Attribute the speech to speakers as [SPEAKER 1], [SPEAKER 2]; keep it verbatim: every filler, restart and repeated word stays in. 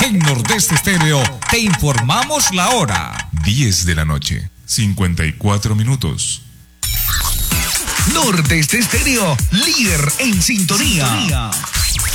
[SPEAKER 1] En Nordeste Estéreo te informamos la hora.
[SPEAKER 2] diez de la noche, cincuenta y cuatro minutos.
[SPEAKER 3] Nordeste Estéreo, líder en sintonía.